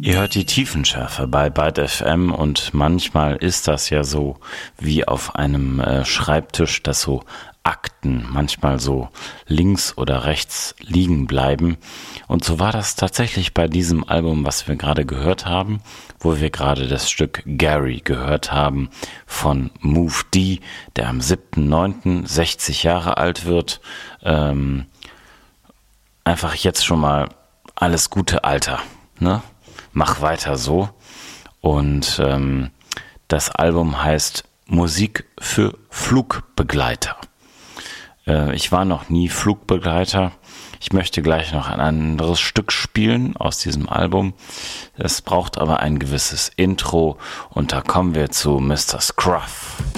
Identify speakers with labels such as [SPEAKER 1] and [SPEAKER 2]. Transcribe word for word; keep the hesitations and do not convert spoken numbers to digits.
[SPEAKER 1] Ihr hört die Tiefenschärfe bei Byte F M und manchmal ist das ja so wie auf einem äh, Schreibtisch, dass so Akten manchmal so links oder rechts liegen bleiben. Und so war das tatsächlich bei diesem Album, was wir gerade gehört haben, wo wir gerade das Stück Gary gehört haben von Move D, der am siebten neunten sechzig Jahre alt wird. Ähm, einfach jetzt schon mal alles Gute, Alter, ne? Mach weiter so. Und ähm, das Album heißt Musik für Flugbegleiter. Äh, ich war noch nie Flugbegleiter. Ich möchte gleich noch ein anderes Stück spielen aus diesem Album. Es braucht aber ein gewisses Intro und da kommen wir zu Mister Scruff.